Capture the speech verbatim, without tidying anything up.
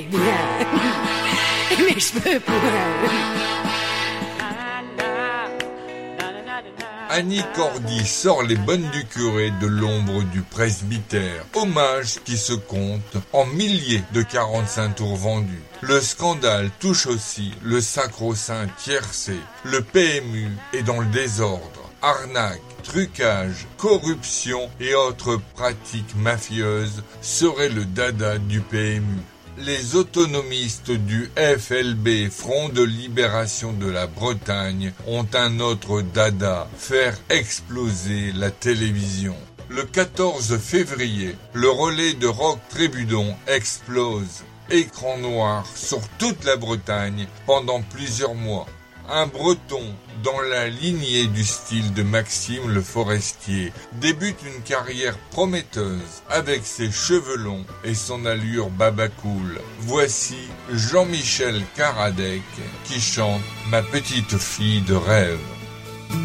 Bien. Mais je peux pas. Annie Cordy sort les bonnes du curé de l'ombre du presbytère. Hommage qui se compte en milliers de quarante-cinq tours vendus. Le scandale touche aussi le sacro-saint tiercé. Le P M U est dans le désordre. Arnaque, trucage, corruption et autres pratiques mafieuses seraient le dada du P M U. Les autonomistes du F L B, Front de Libération de la Bretagne, ont un autre dada, faire exploser la télévision. Le quatorze février, le relais de Roch Trébudon explose. Écran noir sur toute la Bretagne pendant plusieurs mois. Un Breton, dans la lignée du style de Maxime le Forestier, débute une carrière prometteuse avec ses cheveux longs et son allure babacool. Voici Jean-Michel Karadec qui chante « Ma petite fille de rêve ».